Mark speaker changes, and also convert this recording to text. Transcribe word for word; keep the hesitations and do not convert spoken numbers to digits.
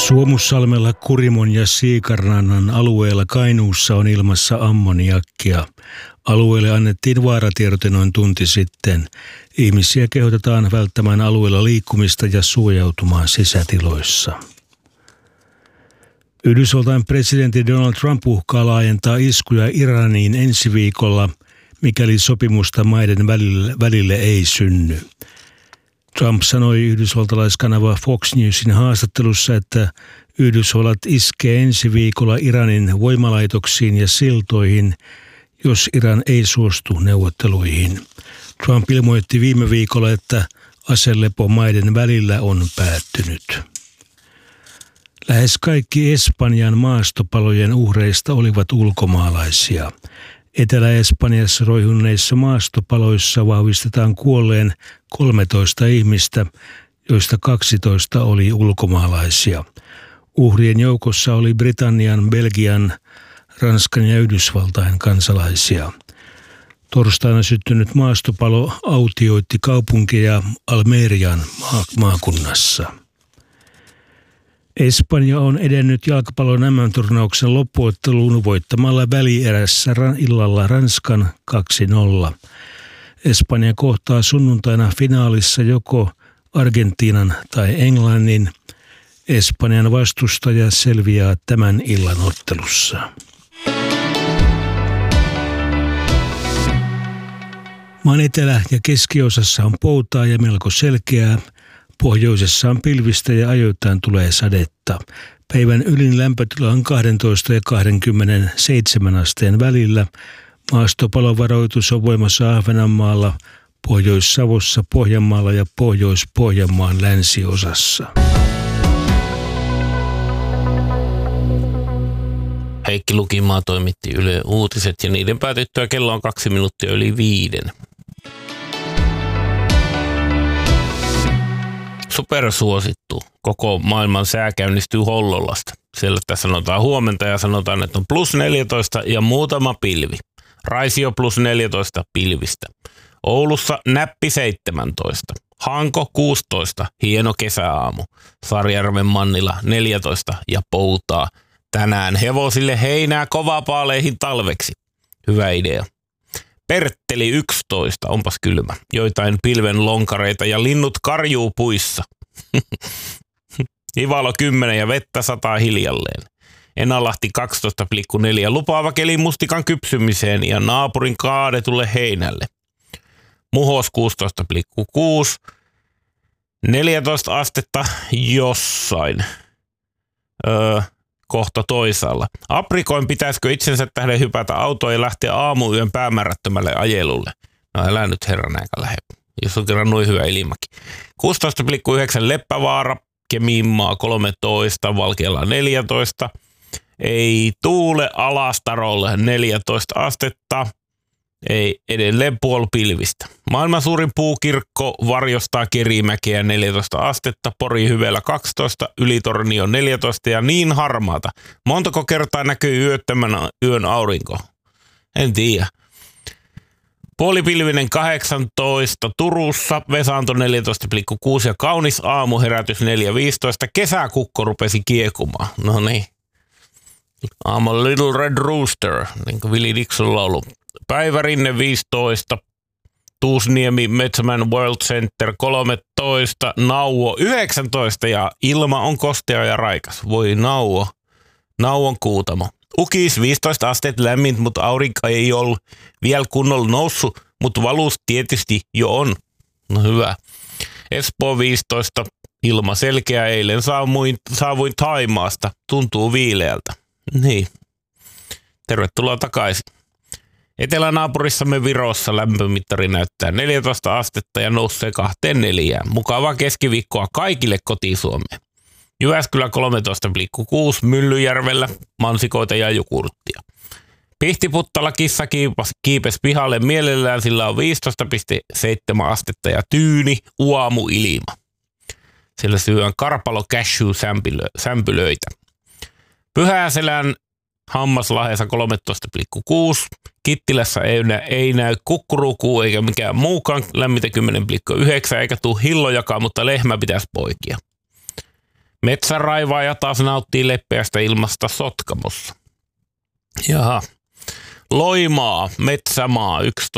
Speaker 1: Suomussalmella, Kurimon ja Siikarrannan alueella Kainuussa on ilmassa ammoniakkia. Alueelle annettiin vaaratiedote noin tunti sitten. Ihmisiä kehotetaan välttämään alueella liikkumista ja suojautumaan sisätiloissa. Yhdysvaltain presidentti Donald Trump uhkaa laajentaa iskuja Iraniin ensi viikolla, mikäli sopimusta maiden välille, välille ei synny. Trump sanoi yhdysvaltalaiskanava Fox Newsin haastattelussa, että Yhdysvallat iskee ensi viikolla Iranin voimalaitoksiin ja siltoihin, jos Iran ei suostu neuvotteluihin. Trump ilmoitti viime viikolla, että aselepo maiden välillä on päättynyt. Lähes kaikki Espanjan maastopalojen uhreista olivat ulkomaalaisia. Etelä-Espanjassa roihunneissa maastopaloissa vahvistetaan kuolleen kolmetoista ihmistä, joista kaksitoista oli ulkomaalaisia. Uhrien joukossa oli Britannian, Belgian, Ranskan ja Yhdysvaltain kansalaisia. Torstaina syttynyt maastopalo autioitti kaupunkeja Almerian maakunnassa. Espanja on edennyt jalkapallon äm äm-turnauksen loppuotteluun voittamalla välierässä illalla Ranskan kaksi nolla. Espanja kohtaa sunnuntaina finaalissa joko Argentiinan tai Englannin. Espanjan vastustaja selviää tämän illan ottelussa. Maan etelä- ja keskiosassa on poutaa ja melko selkeää. Pohjoisessa on pilvistä ja ajoittain tulee sadetta. Päivän ylin lämpötila on kaksitoista ja kaksikymmentäseitsemän asteen välillä. Maastopalovaroitus on voimassa Ahvenanmaalla, Pohjois-Savossa, Pohjanmaalla ja Pohjois-Pohjanmaan länsiosassa.
Speaker 2: Heikki Lukimaa toimitti Yle Uutiset ja niiden päätyttyä kello on kaksi minuuttia yli viiden. Supersuosittu. Koko maailman sää käynnistyy Hollolasta. Siellä tässä sanotaan huomenta ja sanotaan, että on plus neljätoista ja muutama pilvi. Raisio plus neljätoista pilvistä. Oulussa näppi seitsemäntoista. Hanko kuusitoista. Hieno kesäaamu. Sarjärven Mannila neljätoista ja poutaa. Tänään hevosille heinää kovapaaleihin talveksi. Hyvä idea. Pertteli yksitoista, onpas kylmä. Joitain pilven lonkareita ja linnut karjuu puissa. Ivalo kymmenen ja vettä sataa hiljalleen. Enalahti kaksitoista pilkku neljä lupaava keli mustikan kypsymiseen ja naapurin kaadetulle heinälle. Muhos kuusitoista pilkku kuusi. neljätoista astetta jossain. Öö... Kohta toisaalla. Aprikoin pitäisikö itsensä tähden hypätä autoon ja lähteä aamuyön päämäärättömälle ajelulle. No älä nyt herran aika lähde, jos on kerran noin hyvä ilmakin. kuusitoista pilkku yhdeksän Leppävaara, Kemiinmaa kolmetoista, Valkeala neljätoista. Ei tuule Alastarolle neljätoista astetta. Ei edelleen puolipilvistä. Maailman suurin puukirkko varjostaa Kerimäkeä neljätoista astetta, Pori Hyvellä kaksitoista, Ylitornio neljätoista ja niin harmaata. Montako kertaa näkyy yöttömän yön aurinko? En tiedä. Puolipilvinen kahdeksantoista Turussa, Vesanto neljätoista pilkku kuusi ja kaunis aamuherätys neljä viisitoista. Kesäkukko rupesi kiekumaan. No niin. I'm a little red rooster, niin kuin Willie Dixon laulu. Päivärinne viisitoista, Tuusniemi Metsämän World Center kolmetoista, Nauvo yhdeksäntoista ja ilma on kostea ja raikas. Voi Nauvo, Nauon kuutamo. Ukis viisitoista asteet lämmin, mutta aurinko ei ole vielä kunnolla noussut, mutta valus tietysti jo on. No hyvä. Espoo viisitoista, ilma selkeä, eilen saavuin, saavuin Thaimaasta, tuntuu viileältä. Niin, tervetuloa takaisin. Etelänaapurissamme Virossa lämpömittari näyttää neljätoista astetta ja nousee kahteen neljään. Mukavaa keskiviikkoa kaikille kotisuomeen. Jyväskylä kolmetoista pilkku kuusi, Myllyjärvellä mansikoita ja jogurttia. Pihtiputtala kissa kiipesi pihalle mielellään, sillä on viisitoista pilkku seitsemän astetta ja tyyni uamuilma. Siellä syön karpalo cashew sämpylöitä. Pyhäselän Hammaslahdessa kolmetoista pilkku kuusi. Kittilässä ei, nä, ei näy kukkurukuu eikä mikään muukaan, lämmitä kymmenen pilkku yhdeksän eikä tuu hillojakaan, mutta lehmä pitäisi poikia. Metsäraivaaja taas nauttii leppeästä ilmasta Sotkamossa. Jaha. Loimaa, metsämaa, yksitoista